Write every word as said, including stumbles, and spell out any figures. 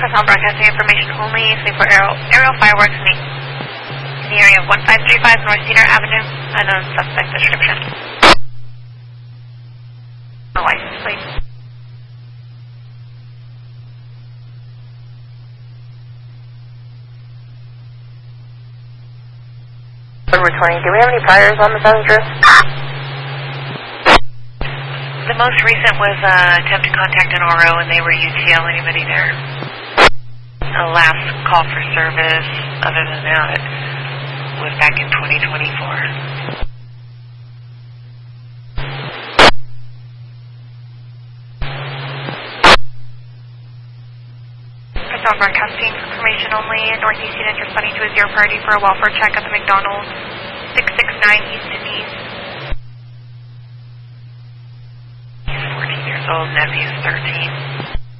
That's all broadcasting information only. Safe for aerial, aerial fireworks in the, in the area of one five three five North Cedar Avenue. Unknown suspect description. No license plate. Number twenty, do we have any priors on the passenger? The most recent was uh, attempt to contact an R O and they were U T L. Anybody there? A last call for service, other than that, was back in twenty twenty-four. That's all broadcasting information only. Northeast unit responding to a zero priority for a welfare check at the McDonald's, six six nine East Denise. He's fourteen years old, nephew's thirteen.